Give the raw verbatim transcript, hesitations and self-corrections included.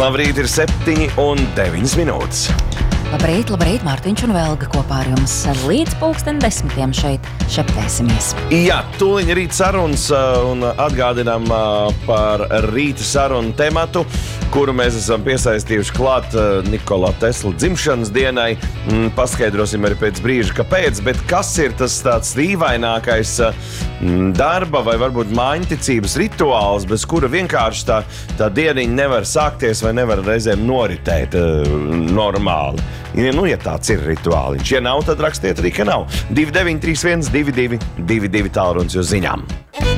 Labrīt, ir septiņi un deviņas minūtes. Labrīt, labrīt, Mārtiņš un Velga kopā ar jums līdz pulksten desmitiem šeit šeptēsimies. Jā, tūliņ rīt sarunas un atgādinām par rīta sarunu tematu, kuru mēs esam piesaistījuši klāt Nikola Tesla dzimšanas dienai. Paskaidrosim arī pēc brīža, kāpēc, bet kas ir tas tāds dīvainākais darba vai varbūt mājiņticības rituāls, bez kura vienkārši tā, tā dieniņa nevar sākties vai nevar reizēm noritēt normāli. Ja, nu, ja tāds ir rituāliņš, ja nav, tad rakstiet arī, ka nav. divi deviņi trīs viens divi divi divi divi tālrunis uz ziņām.